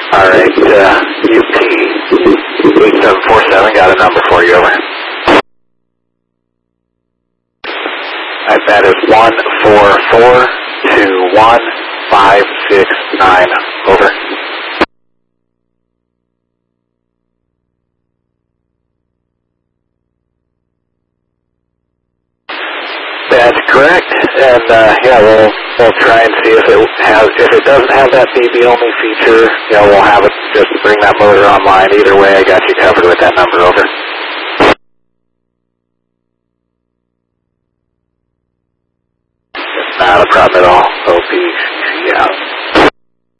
Alright, UP 8747, got a number for you, over. Alright, that is 144-21569, over. That's correct, and yeah, we'll try and see if it doesn't have that BB only feature, you know, we'll have it just bring that motor online. Either way, I got you covered with that number, over. Not a problem at all. OP, out.